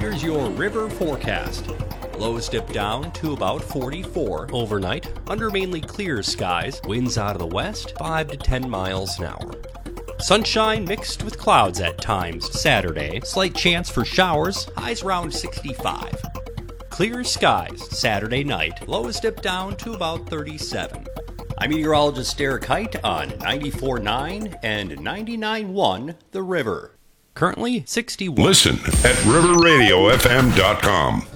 Here's your river forecast. Lows dip down to about 44 overnight, under mainly clear skies, winds out of the west, 5 to 10 miles an hour. Sunshine mixed with clouds at times Saturday, slight chance for showers, highs around 65. Clear skies Saturday night, lows dip down to about 37. I'm meteorologist Derek Height on 94.9 and 99.1 The River. Currently 61. Listen at riverradiofm.com.